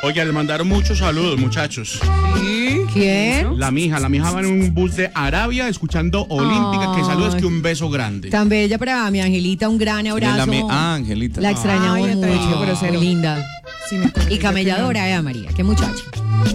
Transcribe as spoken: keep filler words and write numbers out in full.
Oiga, le mandaron muchos saludos, muchachos. ¿Sí? ¿Quién? La mija, la mija va en un bus de Arabia escuchando Olímpica. Que saludes, que un beso grande. Tan bella para mi Angelita, un gran abrazo. La me- ah, Angelita. La extrañamos Ay, mucho, pero muy cero. linda. Sí, me acuerdo Y que camelladora, eh, María, qué muchacha.